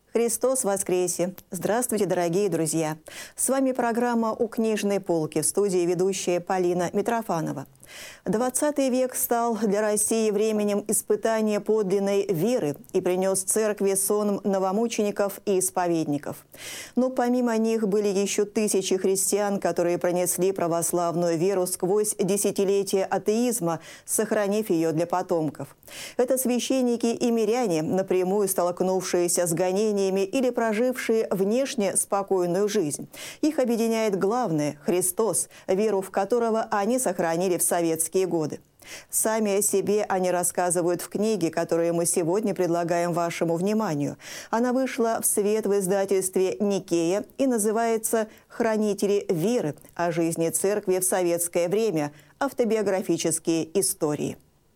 Христос воскресе! Здравствуйте, дорогие друзья! С вами программа «У книжной полки», в студии ведущая Полина Митрофанова. 20 век стал для России временем испытания подлинной веры и принес церкви сон новомучеников и исповедников. Но помимо них были еще тысячи христиан, которые пронесли православную веру сквозь десятилетия атеизма, сохранив ее для потомков. Это священники и миряне, напрямую столкнувшиеся с гонениями или прожившие внешне спокойную жизнь. Их объединяет главное – Христос, веру в которого они сохранили в советские годы. Сами о себе они рассказывают в книге, которую мы сегодня предлагаем вашему вниманию. Она вышла в свет в издательстве «Никея» и называется «Хранители веры. О жизни церкви в советское время. Автобиографические истории».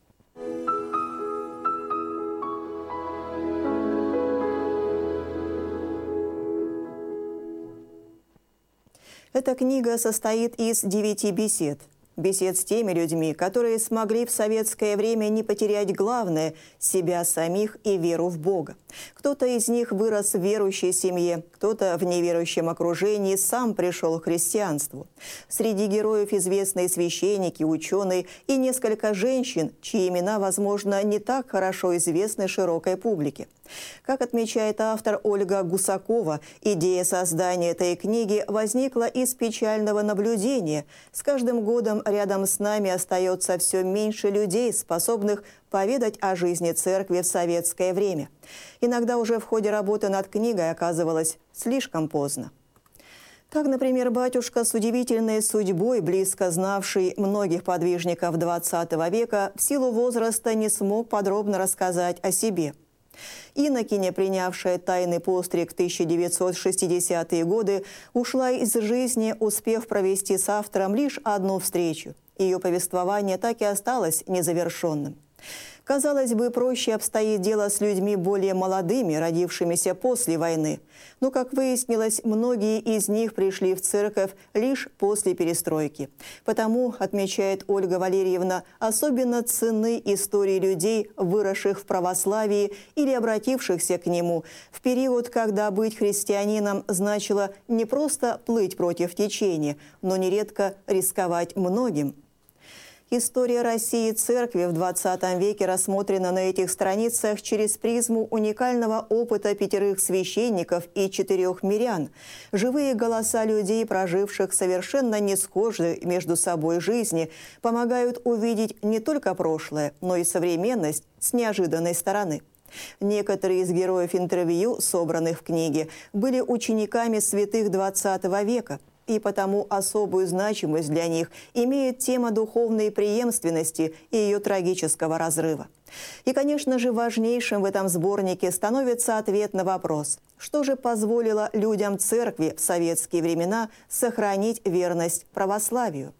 Эта книга состоит из 9 бесед. Бесед с теми людьми, которые смогли в советское время не потерять главное – себя самих и веру в Бога. Кто-то из них вырос в верующей семье, кто-то в неверующем окружении сам пришел к христианству. Среди героев известные священники, ученые и несколько женщин, чьи имена, возможно, не так хорошо известны широкой публике. Как отмечает автор Ольга Гусакова, идея создания этой книги возникла из печального наблюдения. С каждым годом рядом с нами остается все меньше людей, способных поведать о жизни церкви в советское время. Иногда уже в ходе работы над книгой оказывалось слишком поздно. Так, например, батюшка с удивительной судьбой, близко знавший многих подвижников XX века, в силу возраста не смог подробно рассказать о себе. Инокиня, принявшая тайный постриг в 1960-е годы, ушла из жизни, успев провести с автором лишь одну встречу. Ее повествование так и осталось незавершенным. Казалось бы, проще обстоит дело с людьми более молодыми, родившимися после войны. Но, как выяснилось, многие из них пришли в церковь лишь после перестройки. Потому, отмечает Ольга Валерьевна, особенно ценны истории людей, выросших в православии или обратившихся к нему, в период, когда быть христианином значило не просто плыть против течения, но нередко рисковать многим. История России и церкви в XX веке рассмотрена на этих страницах через призму уникального опыта 5 священников и 4 мирян. Живые голоса людей, проживших совершенно не схожие между собой жизни, помогают увидеть не только прошлое, но и современность с неожиданной стороны. Некоторые из героев интервью, собранных в книге, были учениками святых XX века. И потому особую значимость для них имеет тема духовной преемственности и ее трагического разрыва. И, конечно же, важнейшим в этом сборнике становится ответ на вопрос, что же позволило людям церкви в советские времена сохранить верность православию.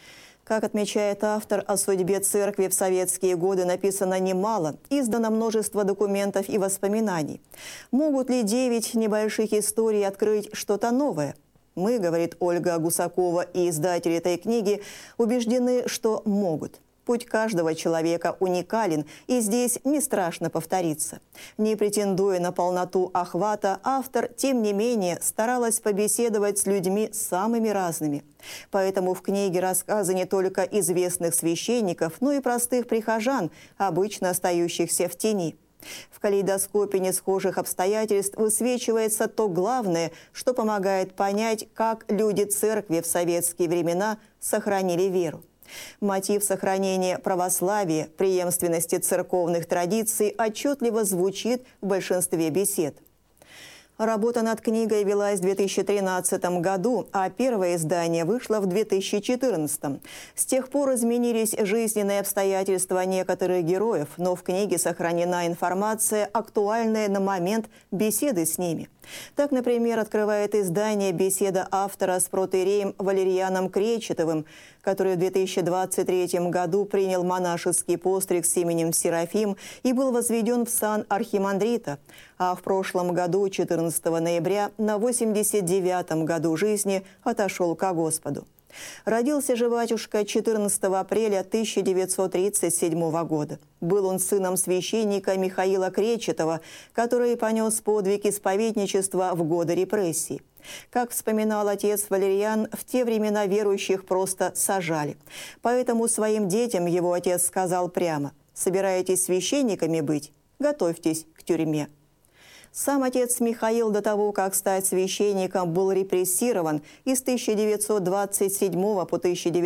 Как отмечает автор, о судьбе церкви в советские годы написано немало, издано множество документов и воспоминаний. Могут ли 9 небольших историй открыть что-то новое? Мы, говорит Ольга Гусакова и издатели этой книги, убеждены, что могут. Путь каждого человека уникален, и здесь не страшно повториться. Не претендуя на полноту охвата, автор, тем не менее, старалась побеседовать с людьми самыми разными. Поэтому в книге рассказы не только известных священников, но и простых прихожан, обычно остающихся в тени. В калейдоскопе несхожих обстоятельств высвечивается то главное, что помогает понять, как люди церкви в советские времена сохранили веру. Мотив сохранения православия, преемственности церковных традиций отчетливо звучит в большинстве бесед. Работа над книгой велась в 2013 году, а первое издание вышло в 2014. С тех пор изменились жизненные обстоятельства некоторых героев, но в книге сохранена информация, актуальная на момент беседы с ними. Так, например, открывает издание беседа автора с протоиереем Валерианом Кречетовым, который в 2023 году принял монашеский постриг с именем Серафим и был возведен в сан архимандрита, а в прошлом году, 14 ноября, на 89-м году жизни отошел ко Господу. Родился же батюшка 14 апреля 1937 года. Был он сыном священника Михаила Кречетова, который понес подвиг исповедничества в годы репрессий. Как вспоминал отец Валерьян, в те времена верующих просто сажали. Поэтому своим детям его отец сказал прямо: «Собираетесь священниками быть? Готовьтесь к тюрьме». Сам отец Михаил до того, как стать священником, был репрессирован и с 1927 по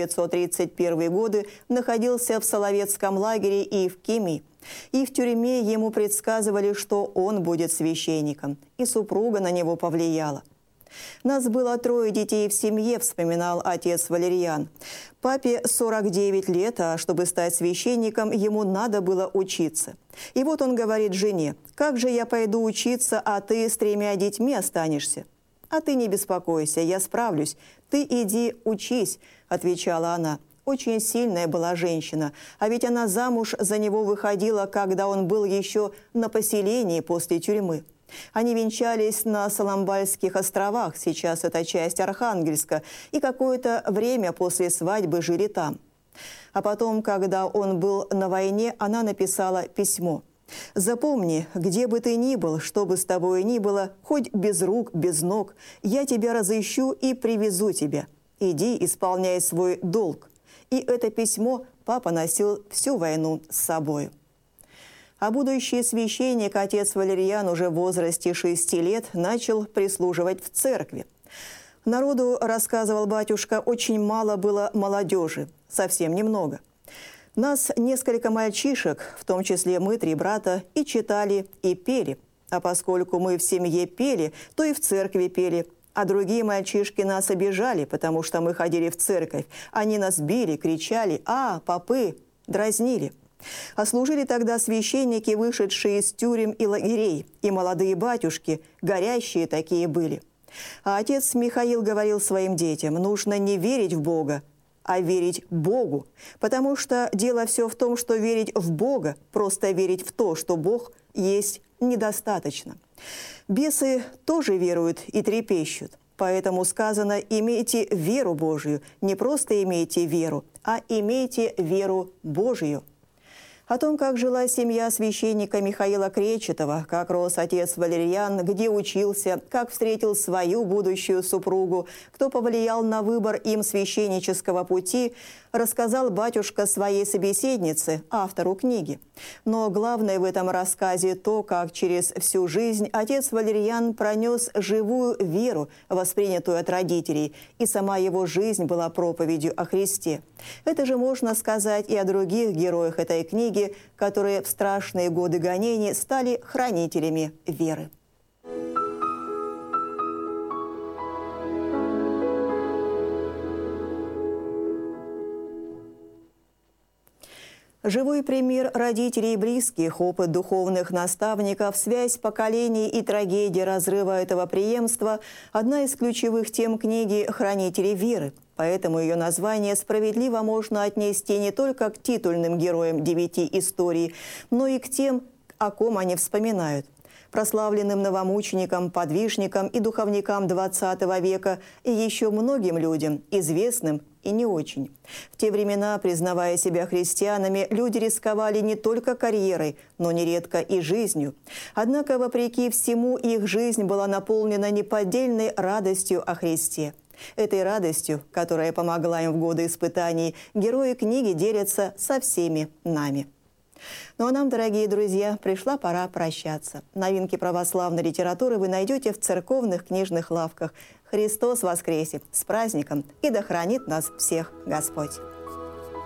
1931 годы находился в Соловецком лагере и в Кеми. И в тюрьме ему предсказывали, что он будет священником, и супруга на него повлияла. «Нас было 3 детей в семье», – вспоминал отец Валерьян. Папе 49 лет, а чтобы стать священником, ему надо было учиться. И вот он говорит жене: «Как же я пойду учиться, а ты с 3 детьми останешься?» «А ты не беспокойся, я справлюсь. Ты иди учись», – отвечала она. Очень сильная была женщина, а ведь она замуж за него выходила, когда он был еще на поселении после тюрьмы. Они венчались на Соломбальских островах, сейчас это часть Архангельска, и какое-то время после свадьбы жили там. А потом, когда он был на войне, она написала письмо: «Запомни, где бы ты ни был, что бы с тобой ни было, хоть без рук, без ног, я тебя разыщу и привезу тебя. Иди, исполняй свой долг». И это письмо папа носил всю войну с собой. А будущий священник, отец Валерьян, уже в возрасте 6 лет начал прислуживать в церкви. Народу, рассказывал батюшка, очень мало было молодежи, совсем немного. Нас несколько мальчишек, в том числе мы 3 брата, и читали, и пели. А поскольку мы в семье пели, то и в церкви пели. А другие мальчишки нас обижали, потому что мы ходили в церковь. Они нас били, кричали: «А, попы!» дразнили. А служили тогда священники, вышедшие из тюрем и лагерей, и молодые батюшки, горящие такие были. А отец Михаил говорил своим детям: нужно не верить в Бога, а верить Богу, потому что дело все в том, что верить в Бога, просто верить в то, что Бог есть, недостаточно. Бесы тоже веруют и трепещут. Поэтому сказано: имейте веру Божию, не просто имейте веру, а имейте веру Божию. О том, как жила семья священника Михаила Кречетова, как рос отец Валерьян, где учился, как встретил свою будущую супругу, кто повлиял на выбор им священнического пути, рассказал батюшка своей собеседнице, автору книги. Но главное в этом рассказе то, как через всю жизнь отец Валерьян пронес живую веру, воспринятую от родителей, и сама его жизнь была проповедью о Христе. Это же можно сказать и о других героях этой книги, которые в страшные годы гонений стали хранителями веры. Живой пример родителей и близких, опыт духовных наставников, связь поколений и трагедия разрыва этого преемства – одна из ключевых тем книги «Хранители веры». Поэтому ее название справедливо можно отнести не только к титульным героям 9 историй, но и к тем, о ком они вспоминают. Прославленным новомученикам, подвижникам и духовникам XX века и еще многим людям, известным и не очень. В те времена, признавая себя христианами, люди рисковали не только карьерой, но нередко и жизнью. Однако, вопреки всему, их жизнь была наполнена неподдельной радостью о Христе. Этой радостью, которая помогла им в годы испытаний, герои книги делятся со всеми нами. Ну а нам, дорогие друзья, пришла пора прощаться. Новинки православной литературы вы найдете в церковных книжных лавках. Христос воскресе! С праздником! И да хранит нас всех Господь!